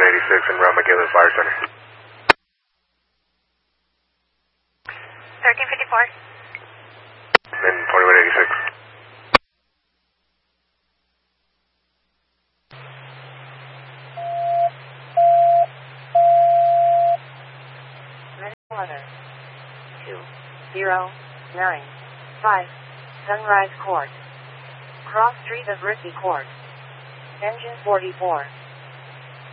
in Ron McGillis Fire Center. 1354. And 2186. Minute 2095 Sunrise Court. Cross Street of Ricky Court. Engine 44.